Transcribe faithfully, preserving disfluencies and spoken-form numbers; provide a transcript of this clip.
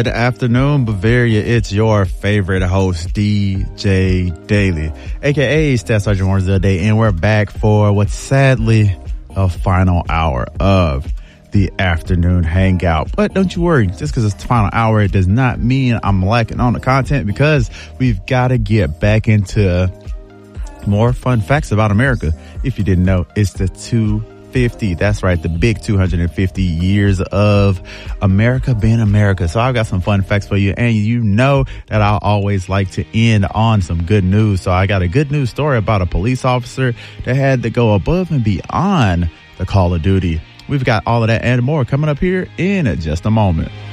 Good afternoon, Bavaria. It's your favorite host, D J Daily, a k a. Staff Sergeant Warren Day, and we're back for what's sadly a final hour of the afternoon hangout. But don't you worry, just because it's the final hour, it does not mean I'm lacking on the content, because we've got to get back into more fun facts about America. If you didn't know, it's the two fifty. That's right, the big two hundred fifty years of America being America. So I've got some fun facts for you, and you know that I always like to end on some good news. So I got a good news story about a police officer that had to go above and beyond the call of duty. We've got all of that and more coming up here in just a moment.